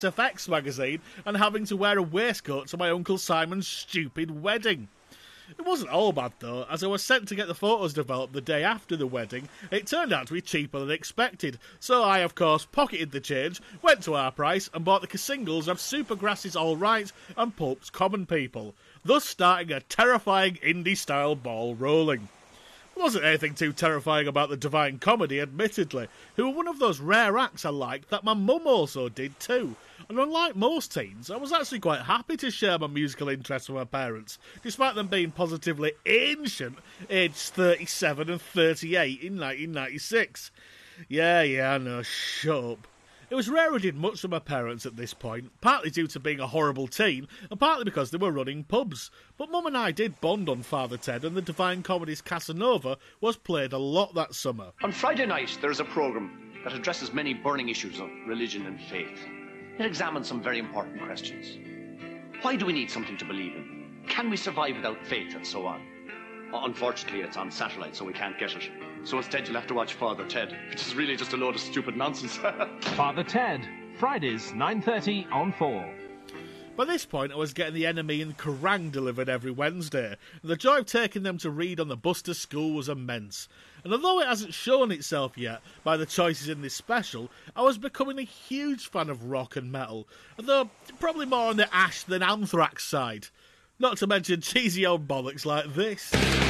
FX magazine and having to wear a waistcoat to my Uncle Simon's stupid wedding. It wasn't all bad though, as I was sent to get the photos developed the day after the wedding. It turned out to be cheaper than expected, so I of course pocketed the change, went to our price and bought the singles of Supergrass's All Right and Pulp's Common People, thus starting a terrifying indie-style ball rolling. There wasn't anything too terrifying about the Divine Comedy, admittedly, who were one of those rare acts I liked that my mum also did too. And unlike most teens, I was actually quite happy to share my musical interests with my parents, despite them being positively ancient, aged 37 and 38 in 1996. Yeah, I know, shut up. It was rare I did much with my parents at this point, partly due to being a horrible teen, and partly because they were running pubs. But Mum and I did bond on Father Ted, and the Divine Comedy's Casanova was played a lot that summer. On Friday night, there is a programme that addresses many burning issues of religion and faith. It examines some very important questions. Why do we need something to believe in? Can we survive without faith, and so on? Unfortunately, it's on satellite, so we can't get it. So instead, you'll have to watch Father Ted, which is really just a load of stupid nonsense. Father Ted, Fridays, 9:30 on 4. By this point, I was getting The Enemy and Kerrang delivered every Wednesday, and the joy of taking them to read on the bus to school was immense. And although it hasn't shown itself yet by the choices in this special, I was becoming a huge fan of rock and metal, although probably more on the Ash than Anthrax side. Not to mention cheesy old bollocks like this.